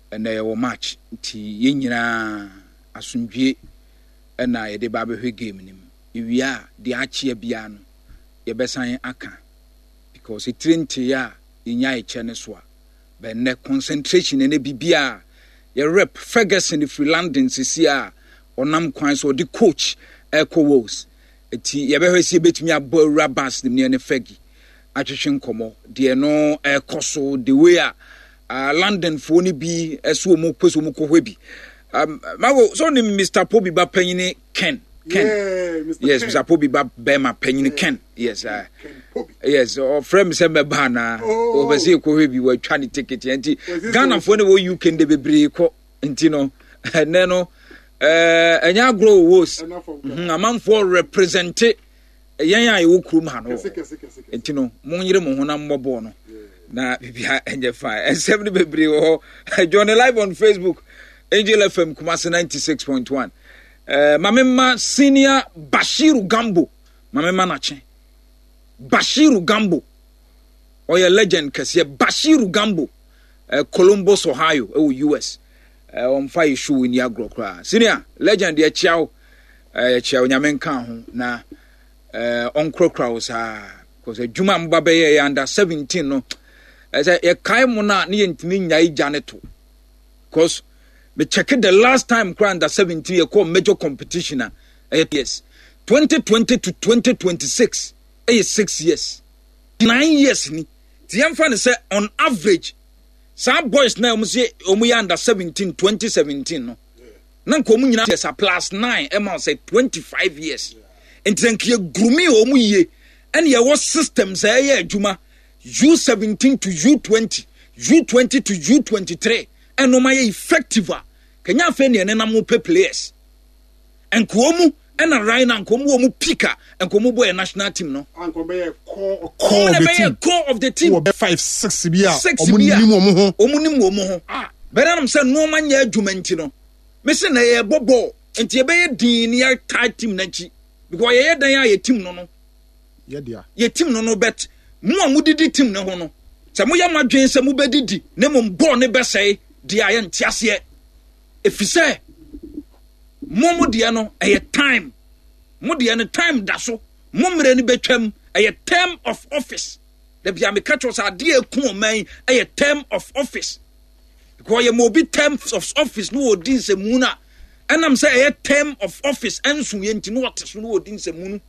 and they were match ti yenyina asundwe na ye de ba behwe game nim ewia de achie bia no ye besan aka because it trenti ya inya eche ne so a be ne concentration ne bibia ye rep Ferguson if London sisi a onam kwan so the coach Echo Wolves eti ye behwe si betumi abo rabas ne ne Fergie atwehwe nkomo de no ekoso the way a London for ni bi eso mo peso mo kohwe bi mago so ni Mr. Pobi ba panyine Ken yes Mr. Pobi ba bema panyine Ken yes yes or friend say me ba na o be say kohwe bi wa twa ni ticket enti Ghana for ni wo UK de bebre ko enti no ne no enya grow wos amanfo represent yen a ewo krum ha no enti no monyere mo honam mobo no na bibia enje fine ensem ne bebre wo join live on Facebook Angel FM Kumasi 96.1 mamema senior Bashiru Gambo mamema nache Bashiru Gambo oye legend kese Bashiru Gambo Columbus Ohio US on fire show in Yagro kra senior legend ye chiao nyamenka ho na on krokra sa cause adwuma mbabe ye under 17 no ye kai mo na ne yentimi nyai jane to cause me check the last time under 17 ye call major competition yes 2020 to 2026 6 years 9 years ni ti yamfa ne say on average some boys now omu under 17 2017 no na ko mu nyina yes plus 9 amount say 25 years entrenkie grumi omu ye and ye was systems say adwuma U17 to U20 U20 to U23 and no my effective kenya fe ne nam pe players and komu and a right now komu omu pika and komu boy national team no core of the team 5-6 bia omunim ho beranam say no man ya adwuma nti no me say na ye bobo nti ye be din ya tight team na chi because ye dan ya ye team no ye team no bet mu amudidi team ne ho no se mo ya madwen se mo bedidi ne mo ball ne be say dia ye ntiase efise mo dia no time mo dia no time da so mo mre ni betwam term of office the bia me catch us ade eku man term of office because ye mo bi terms of office no odin se mu na enam say term of office ensu ye nti no what so no odin se mu no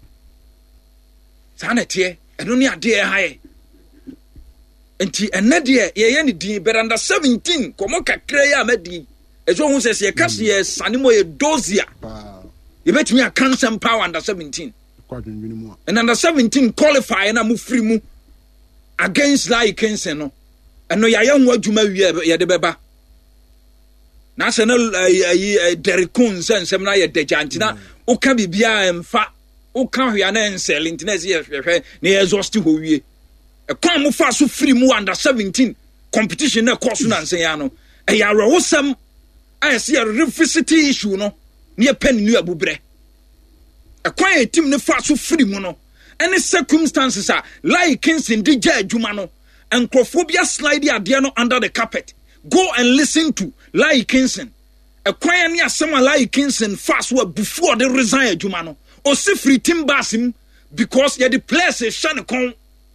sanete eno ni ade haye enti enade ye ni din but under 17 komo kakra ya amadi ezo hu se ye kase ye sanimo ye dozia ye betumi a cancer power under 17 and under 17 qualify na mu free mu against like cancer no eno ya hu adwuma wie ye de beba na se no derikun sensem na ye dejantina o ka bibia emfa o ka hwea na ensel internet ye hwehwe na exhaust ho wie e kwa mu fa so free mu under 17 competition na course na nsen ya no e ya rewosam ayese ya refusity issue no ne pen nu abubre e kwa e team ne fa so free mu no any circumstances are like Kingston DJ adwuma no encrophobia slide ade no under the carpet go and listen to like Kingston e kwa ne asema like Kingston fast wa before they resign adwuma no o si free team basim because ye the place e shane kon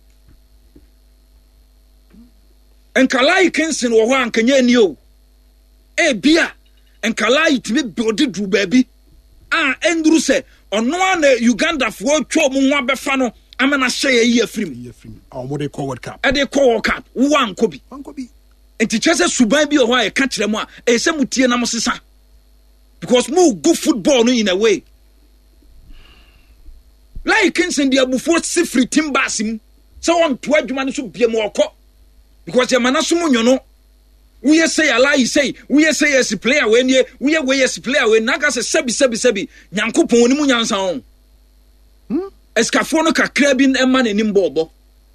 enkalai Kingston wo ho ankanya ni o e bia enkalai timi build dru baby enduru se ono na Uganda fo twa mu ho abefa no amena hye ye afrim mo de World Cup e de World Cup wo ankobi enti chese suban bi o ho a e ka kire mu a e se mutie na mo sesa because mo go football no in a way like Kingston dia before free team basim so on to adwuma no so bia mo okọ because your manaso mu nyono we say alai say we say yes player when ye we yes player when naga say sebi nyankopon oni mu nyansa on eskafo no kakra bi e ma nanim bobo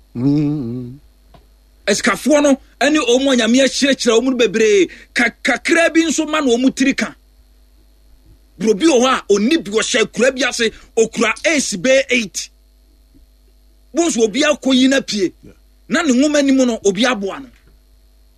eskafo no ani omo nyame akyerɛkyerɛ omu bebre kakra bi nso ma no omu tirika brobi o ha oni bi o hye kura bi ase okura ace be 8 bonso obi akoyi na pie na ne nwoma ni mu no obi aboa no